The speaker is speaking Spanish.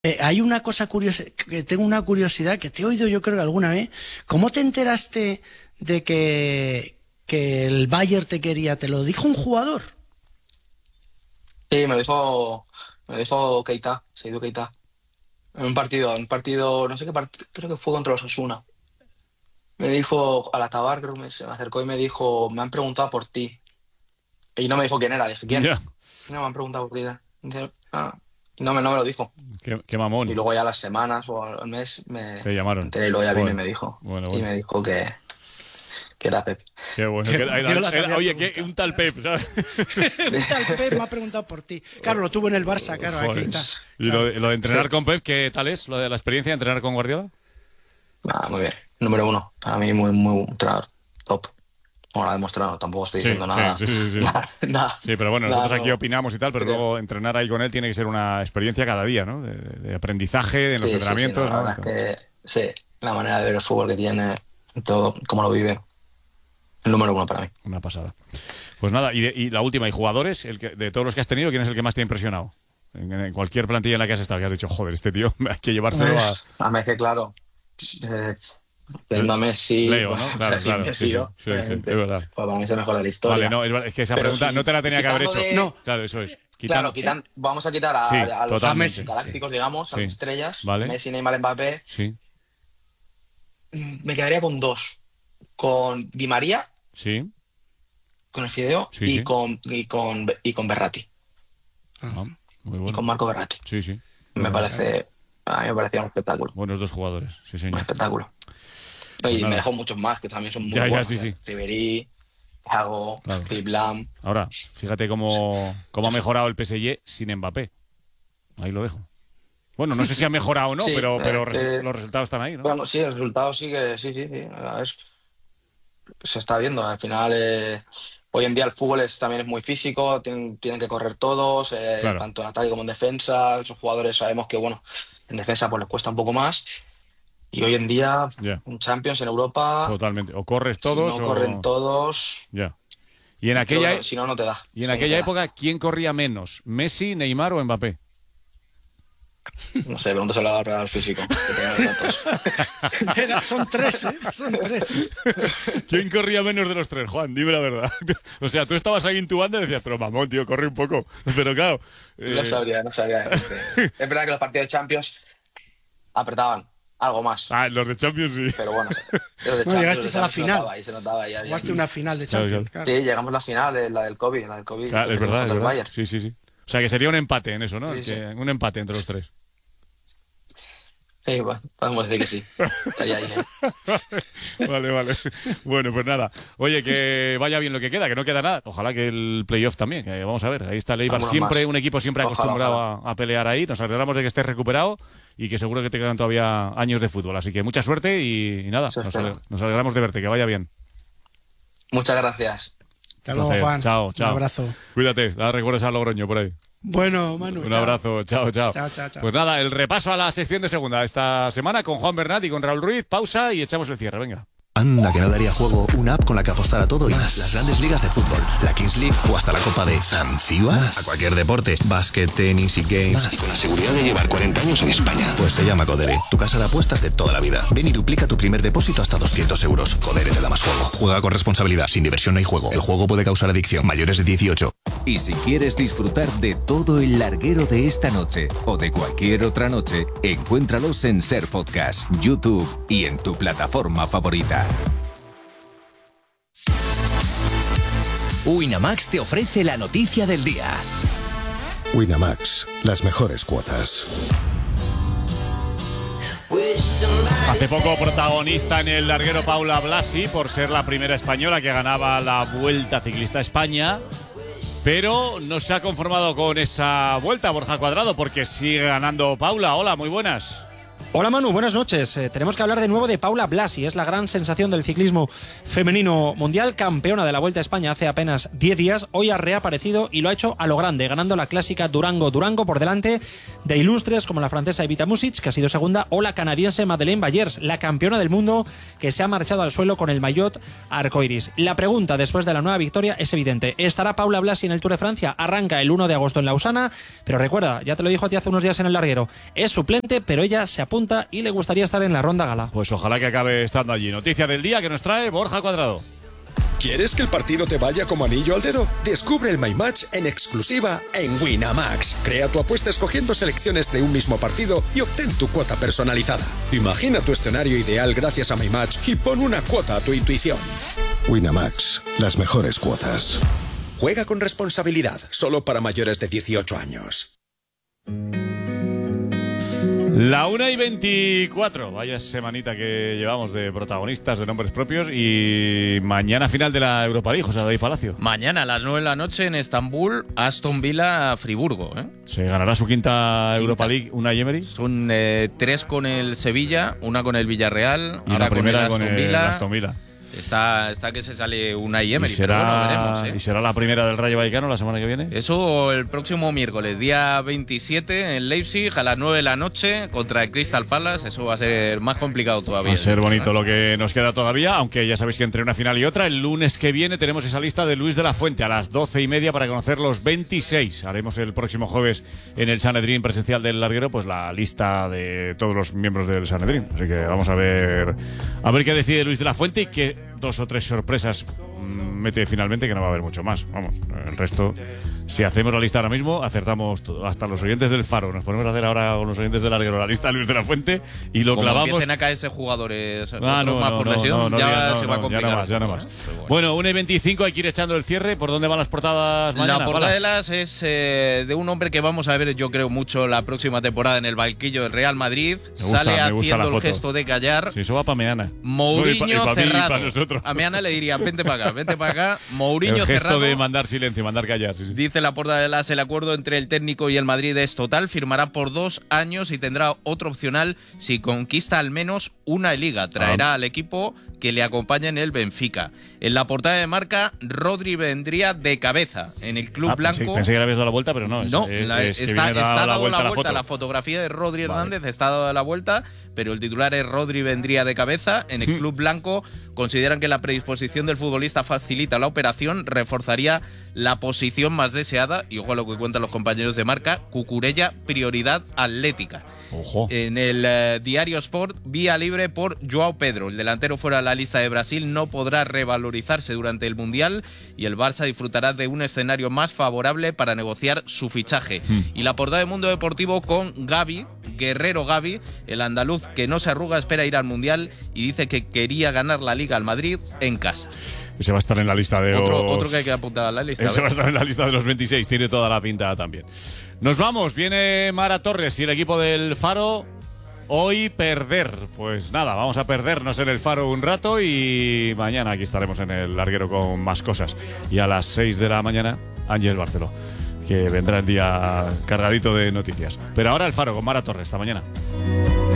Hay una cosa curiosa, que tengo una curiosidad que te he oído yo creo que alguna vez. ¿Cómo te enteraste de que el Bayern te quería? ¿Te lo dijo un jugador? Sí, me lo dijo Keita, Seydou Keita. En un partido, no sé qué partido, creo que fue contra los Osasuna. Me dijo, al Atabar, creo que se me acercó y me dijo, me han preguntado por ti. Y no me dijo quién era, le dije, ¿quién? Ya. No, me han preguntado por ti. Dice, "Ah". Y no me lo dijo. Qué Y mamón. luego ya a las semanas o al mes me Te llamaron. enteré y luego ya vino y Joder. me dijo. Bueno, Y bueno. me dijo que era Pep. Qué bueno. Yo la había Oye, preguntado. un tal Pep, ¿sabes? Un tal Pep me ha preguntado por ti. Claro, lo tuvo en el Barça, claro, aquí Joder. está. Y lo de entrenar con Pep, ¿qué tal es? ¿Lo de la experiencia de entrenar con Guardiola? Nada, muy bien. Número uno. Para mí, muy, muy entrenador. Top. Bueno, lo ha demostrado. Tampoco estoy Sí, diciendo nada. sí. Nada. Sí, pero bueno, Nada nosotros aquí nuevo. opinamos y tal, pero Porque- luego entrenar ahí con él tiene que ser una experiencia cada día, ¿no? De aprendizaje, de los Sí, entrenamientos, no, la ¿no? verdad es que sí, la manera de ver el fútbol que tiene, todo, cómo lo vive. El número uno para mí. Una pasada. Pues nada, y la última, ¿y jugadores? De todos los que has tenido, ¿quién es el que más te ha impresionado? En cualquier plantilla en la que has estado, que has dicho, joder, este tío hay que llevárselo a... A mí es que, claro, teniendo a Messi, Leo, pues, ¿no? Claro, sí, claro, Messi, sí, ¿no? sí, es Obviamente. verdad. Pues para mí es el mejor de la historia. Vale, no, es que esa Pero pregunta sí, no te la tenía que haber hecho. quitando de- No. Claro, eso es. Claro, vamos a quitar Sí, a los totalmente, galácticos, sí. digamos, a Sí. las estrellas, Vale. Messi, Neymar, Mbappé. Sí, Me quedaría con dos. Con Di María, sí. con el Fideo Sí, y, sí. con Berratti. Ah, muy Y bueno. con Marco Berratti. Sí, sí. A mí me parecía un espectáculo. Buenos dos jugadores, sí, Un señor. espectáculo. Pues Y nada. me dejó muchos más que también son muy Ya, buenos. sí, sí. Ribéry, Thiago, Claro. Philipp Lahm. Ahora, fíjate cómo ha mejorado el PSG sin Mbappé. Ahí lo dejo. Bueno, no sé si ha mejorado o no, Sí, pero eh, los resultados están ahí, ¿no? Bueno, sí, el resultado sí que sí. A ver, se está viendo. Al final, hoy en día el fútbol también es muy físico, tienen que correr todos, Claro. tanto en ataque como en defensa. Esos jugadores sabemos que, bueno, en defensa pues les cuesta un poco más. Y hoy en día, Ya. en Champions, en Europa, Totalmente. O corres si todos no o... corren todos, Ya. Y en creo aquella, que si no, no te da. y en Si no, no aquella te da. época, ¿quién corría menos? ¿Messi, Neymar o Mbappé? No sé, pregúntaselo al preparador físico, que tenga los datos. Son tres, ¿eh? Son tres. ¿Quién corría menos de los tres, Juan? Dime la verdad. O sea, tú estabas ahí intubando y decías, pero mamón, tío, corre un poco. Pero claro... No sabría decirte. Es verdad que los partidos de Champions apretaban algo más. los de Champions sí. Pero bueno, Bueno, llegasteis a la final. Se notaba ahí. Jugaste una final de Claro, Champions. claro. claro. Sí, llegamos a la final, la del COVID. La del COVID Claro, es que verdad, perdimos es contra el verdad. Bayern. Sí, sí, sí. O sea, que sería un empate en eso, ¿no? Sí, sí. Un empate entre los tres. Sí, bueno, podemos decir que sí. Estaría ahí, Vale. Bueno, pues nada. Oye, que vaya bien lo que queda, que no queda nada. Ojalá que el playoff también, que vamos a ver. Ahí está el Eibar, Vámonos siempre, más. un equipo siempre Ojalá, acostumbrado ojalá. a pelear ahí. Nos alegramos de que estés recuperado y que seguro que te quedan todavía años de fútbol. Así que mucha suerte y nada, Eso nos espero. alegramos de verte, que vaya bien. Muchas gracias. Hasta luego, Placer. Juan. Chao. Un abrazo. Cuídate, da recuerdos a Logroño por ahí. Bueno, Manu. Un chao. abrazo, chao. Chao. Pues nada, el repaso a la sección de segunda esta semana con Juan Bernat y con Raúl Ruiz. Pausa y echamos el cierre, venga. Anda, que no daría juego una app con la que apostar a todo y más. Las grandes ligas de fútbol, la Kings League o hasta la Copa de Zanzíbar. A cualquier deporte, básquet, tenis y games. Más. Con la seguridad de llevar 40 años en España. Pues se llama Codere, tu casa de apuestas de toda la vida. Ven y duplica tu primer depósito hasta 200 euros. Codere te da más juego. Juega con responsabilidad, sin diversión no hay juego. El juego puede causar adicción. Mayores de 18. Y si quieres disfrutar de todo el larguero de esta noche o de cualquier otra noche, encuéntralos en Ser Podcast, YouTube y en tu plataforma favorita. Winamax te ofrece la noticia del día. Winamax, las mejores cuotas. Hace poco protagonista en el larguero Paula Blasi por ser la primera española que ganaba la Vuelta Ciclista a España, pero no se ha conformado con esa vuelta, Borja Cuadrado, porque sigue ganando Paula. Hola, muy buenas. Hola Manu, buenas noches. Tenemos que hablar de nuevo de Paula Blasi. Es la gran sensación del ciclismo femenino mundial, campeona de la Vuelta a España hace apenas 10 días. Hoy ha reaparecido y lo ha hecho a lo grande, ganando la clásica Durango-Durango por delante de ilustres como la francesa Evita Music, que ha sido segunda, o la canadiense Madeleine Bayers, la campeona del mundo que se ha marchado al suelo con el maillot arcoiris. La pregunta después de la nueva victoria es evidente. ¿Estará Paula Blasi en el Tour de Francia? Arranca el 1 de agosto en Lausana, pero recuerda, ya te lo dijo a ti hace unos días en el larguero, es suplente, pero ella se apunta y le gustaría estar en la ronda gala. Pues ojalá que acabe estando allí. Noticia del día que nos trae Borja Cuadrado. ¿Quieres que el partido te vaya como anillo al dedo? Descubre el My Match en exclusiva en Winamax. Crea tu apuesta escogiendo selecciones de un mismo partido y obtén tu cuota personalizada. Imagina tu escenario ideal gracias a My Match y pon una cuota a tu intuición. Winamax, las mejores cuotas. Juega con responsabilidad, solo para mayores de 18 años. La 1:24, vaya semanita que llevamos de protagonistas, de nombres propios, y mañana final de la Europa League, José David Palacio. Mañana a las 9 de la noche en Estambul, Aston Villa, Friburgo. ¿Se ganará su quinta Europa League Unai Emery? Son 3 con el Sevilla, una con el Villarreal, y ahora la primera con el Aston Villa. Está que se sale Unai Emery, ¿Y será, pero bueno, veremos. ¿Y será la primera del Rayo Vallecano la semana que viene? Eso el próximo miércoles, día 27, en Leipzig, a las 9 de la noche, contra el Crystal Palace. Eso va a ser más complicado todavía. Va a ser bonito lo que nos queda todavía, aunque ya sabéis que entre una final y otra, el lunes que viene tenemos esa lista de Luis de la Fuente a las 12:30 para conocer los 26. Haremos el próximo jueves en el Sanedrín presencial del larguero, pues la lista de todos los miembros del Sanedrín. Así que vamos a ver qué decide Luis de la Fuente y qué 2 o 3 sorpresas mete finalmente, que no va a haber mucho más. Vamos, el resto, si hacemos la lista ahora mismo, acertamos todo. Hasta los oyentes del Faro. Nos ponemos a hacer ahora con los oyentes del larguero la lista de Luis de la Fuente y lo como clavamos. Empiecen a caerse jugadores más por lesión, ya se va a complicar. Ya no más. Bueno, 1:25, hay que ir echando el cierre. ¿Por dónde van las portadas mañana? La portada de las es de un hombre que vamos a ver, yo creo, mucho la próxima temporada en el banquillo del Real Madrid. Sale haciendo el gesto de callar. Sí, eso va para Meana. Mourinho cerrado. A Meana le diría, vente para acá. Mourinho el gesto cerrado. de mandar silencio, mandar callar. Sí. Dice la portada de las, el acuerdo entre el técnico y el Madrid es total. Firmará por 2 años y tendrá otro opcional si conquista al menos una liga. Traerá al equipo que le acompaña en el Benfica. En la portada de Marca, Rodri vendría de cabeza en el club blanco. Pensé que le habías dado la vuelta, pero no. No, está dado la vuelta. La La fotografía de Rodri Hernández está dada la vuelta, pero el titular es Rodri vendría de cabeza. En el club blanco consideran que la predisposición del futbolista facilita la operación, reforzaría la posición más deseada, y ojo a lo que cuentan los compañeros de Marca, Cucurella, prioridad atlética. Ojo. En el Diario Sport, vía libre por Joao Pedro. El delantero fuera de la lista de Brasil no podrá revalorizarse durante el Mundial y el Barça disfrutará de un escenario más favorable para negociar su fichaje. Y la portada de Mundo Deportivo con Gavi, Guerrero Gavi, el andaluz que no se arruga, espera ir al Mundial y dice que quería ganar la Liga al Madrid en casa. Ese va a estar en la lista de otro que hay que apuntar a la lista. Ese va a estar en la lista de los 26, tiene toda la pinta también. Nos vamos, viene Mara Torres y el equipo del Faro. Hoy perder, pues nada, vamos a perdernos en el Faro un rato y mañana aquí estaremos en el larguero con más cosas. Y a las 6 de la mañana, Ángel Barceló, que vendrá el día cargadito de noticias. Pero ahora el Faro con Mara Torres, esta mañana.